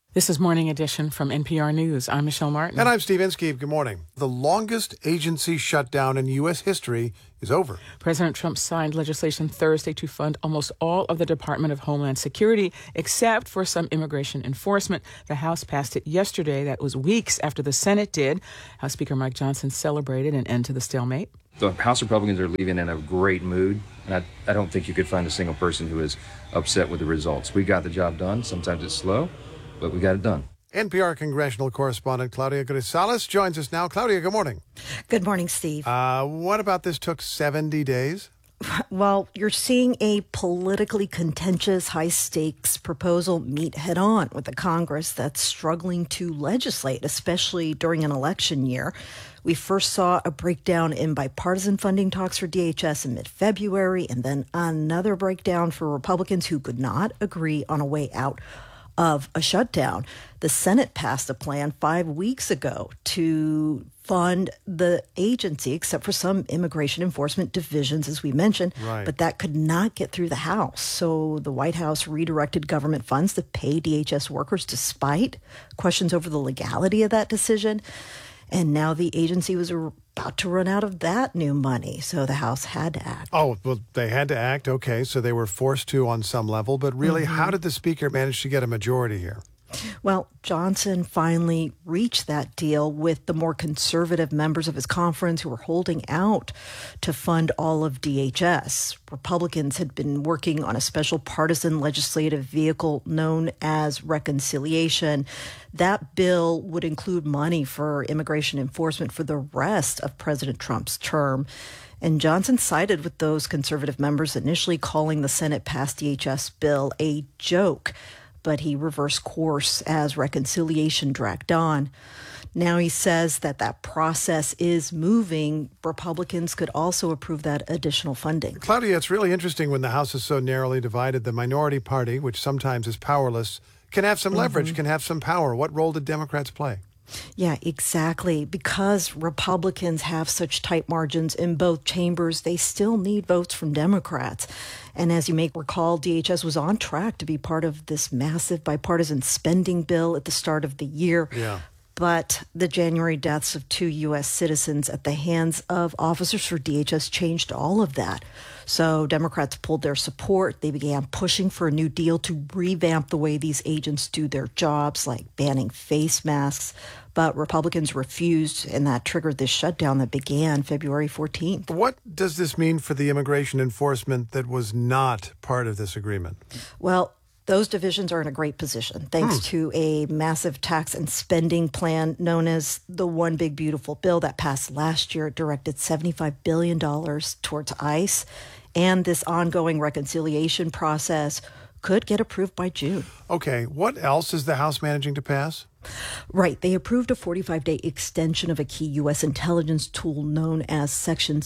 This is Morning Edition from NPR News. I'm Michelle Martin. And I'm Steve Inskeep. Good morning. The longest agency shutdown in U.S. history is over. President Trump signed legislation Thursday to fund almost all of the Department of Homeland Security, except for some immigration enforcement. The House passed it yesterday. That was weeks after the Senate did. House Speaker Mike Johnson celebrated an end to the stalemate. The House Republicans are leaving in a great mood, and I don't think you could find a single person who is upset with the results. We got the job done. Sometimes it's slow, but we got it done. NPR congressional correspondent Claudia Grisales joins us now. Claudia, good morning. Good morning, Steve. What about this took 70 days? Well, you're seeing a politically contentious, high-stakes proposal meet head-on with a Congress that's struggling to legislate, especially during an election year. We first saw a breakdown in bipartisan funding talks for DHS in mid-February, and then another breakdown for Republicans who could not agree on a way out of a shutdown. The Senate passed a plan 5 weeks ago to fund the agency, except for some immigration enforcement divisions, as we mentioned. Right. But that could not get through the House. So the White House redirected government funds to pay DHS workers despite questions over the legality of that decision. And now the agency was about to run out of that new money, so the House had to act. Oh, well, they had to act. Okay, so they were forced to on some level. But really, how did the Speaker manage to get a majority here? Well, Johnson finally reached that deal with the more conservative members of his conference who were holding out to fund all of DHS. Republicans had been working on a special partisan legislative vehicle known as reconciliation. That bill would include money for immigration enforcement for the rest of President Trump's term. And Johnson sided with those conservative members, initially calling the Senate-passed DHS bill a joke. But he reversed course as reconciliation dragged on. Now he says that process is moving. Republicans could also approve that additional funding. Claudia, it's really interesting when the House is so narrowly divided. The minority party, which sometimes is powerless, can have some leverage, can have some power. What role did Democrats play? Yeah, exactly. Because Republicans have such tight margins in both chambers, they still need votes from Democrats. And as you may recall, DHS was on track to be part of this massive bipartisan spending bill at the start of the year. Yeah. But the January deaths of 2 U.S. citizens at the hands of officers for DHS changed all of that. So Democrats pulled their support. They began pushing for a new deal to revamp the way these agents do their jobs, like banning face masks. But Republicans refused, and that triggered this shutdown that began February 14th. What does this mean for the immigration enforcement that was not part of this agreement? Well, those divisions are in a great position thanks to a massive tax and spending plan known as the One Big Beautiful Bill that passed last year. It directed $75 billion towards ICE, and this ongoing reconciliation process could get approved by June. Okay, what else is the House managing to pass? Right. They approved a 45-day extension of a key U.S. intelligence tool known as Section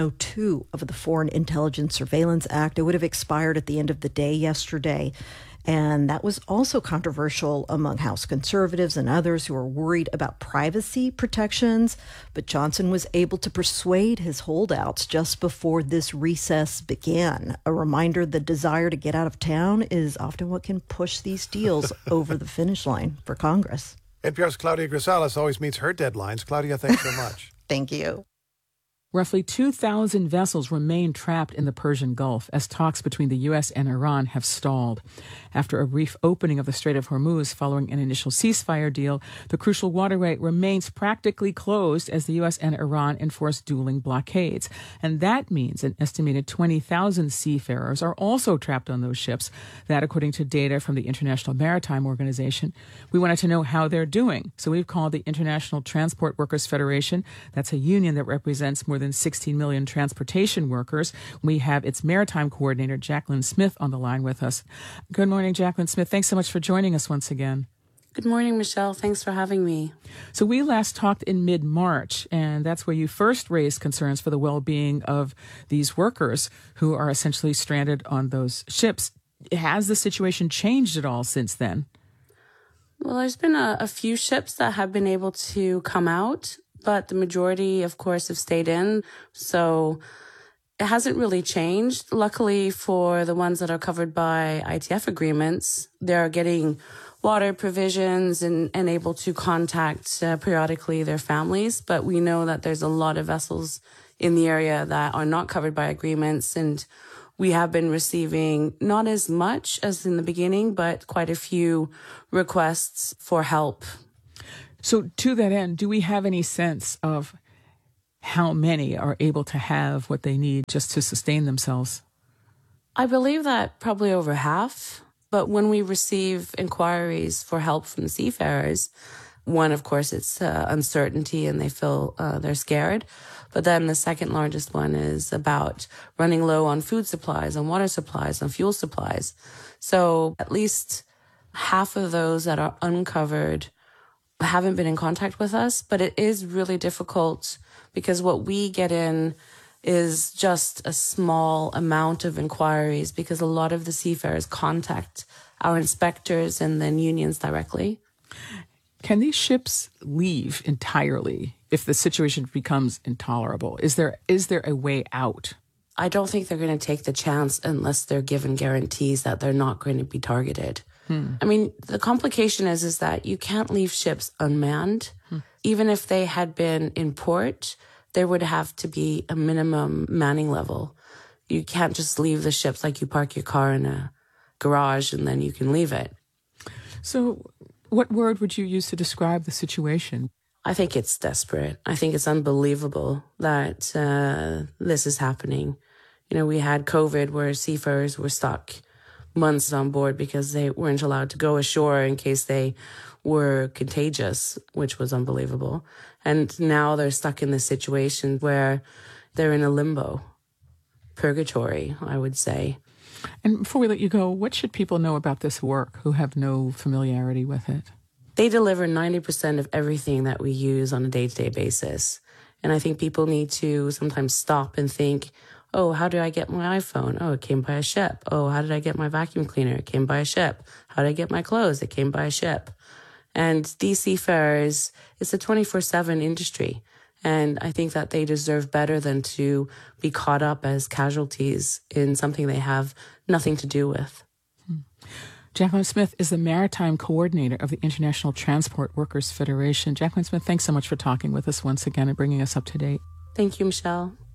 702 of the Foreign Intelligence Surveillance Act. It would have expired at the end of the day yesterday. And that was also controversial among House conservatives and others who are worried about privacy protections. But Johnson was able to persuade his holdouts just before this recess began. A reminder, the desire to get out of town is often what can push these deals over the finish line for Congress. NPR's Claudia Grisales always meets her deadlines. Claudia, thanks so much. Thank you. Roughly 2,000 vessels remain trapped in the Persian Gulf as talks between the U.S. and Iran have stalled. After a brief opening of the Strait of Hormuz following an initial ceasefire deal, the crucial waterway remains practically closed as the U.S. and Iran enforce dueling blockades. And that means an estimated 20,000 seafarers are also trapped on those ships. That, according to data from the International Maritime Organization. We wanted to know how they're doing. So we've called the International Transport Workers Federation. That's a union that represents more than 16 million transportation workers. We have its maritime coordinator, Jacqueline Smith, on the line with us. Good morning, Jacqueline Smith. Thanks so much for joining us once again. Good morning, Michelle. Thanks for having me. So we last talked in mid-March, and that's where you first raised concerns for the well-being of these workers who are essentially stranded on those ships. Has the situation changed at all since then? Well, there's been a few ships that have been able to come out, but the majority, of course, have stayed in. So it hasn't really changed. Luckily for the ones that are covered by ITF agreements, they're getting water provisions and able to contact periodically their families. But we know that there's a lot of vessels in the area that are not covered by agreements, and we have been receiving not as much as in the beginning, but quite a few requests for help. So to that end, do we have any sense of how many are able to have what they need just to sustain themselves? I believe that probably over half. But when we receive inquiries for help from the seafarers, one, of course, it's uncertainty and they feel they're scared. But then the second largest one is about running low on food supplies, on water supplies, on fuel supplies. So at least half of those that are uncovered haven't been in contact with us. But it is really difficult because what we get in is just a small amount of inquiries because a lot of the seafarers contact our inspectors and then unions directly. Can these ships leave entirely if the situation becomes intolerable? Is there a way out? I don't think they're going to take the chance unless they're given guarantees that they're not going to be targeted. I mean, the complication is that you can't leave ships unmanned. Even if they had been in port, there would have to be a minimum manning level. You can't just leave the ships like you park your car in a garage and then you can leave it. So what word would you use to describe the situation? I think it's desperate. I think it's unbelievable that this is happening. You know, we had COVID where seafarers were stuck months on board because they weren't allowed to go ashore in case they were contagious, which was unbelievable. And now they're stuck in this situation where they're in a limbo, purgatory, I would say. And before we let you go, what should people know about this work who have no familiarity with it? They deliver 90% of everything that we use on a day-to-day basis. And I think people need to sometimes stop and think, oh, how do I get my iPhone? Oh, it came by a ship. Oh, how did I get my vacuum cleaner? It came by a ship. How did I get my clothes? It came by a ship. And these seafarers, it's a 24/7 industry. And I think that they deserve better than to be caught up as casualties in something they have nothing to do with. Jacqueline Smith is the Maritime Coordinator of the International Transport Workers Federation. Jacqueline Smith, thanks so much for talking with us once again and bringing us up to date. Thank you, Michelle.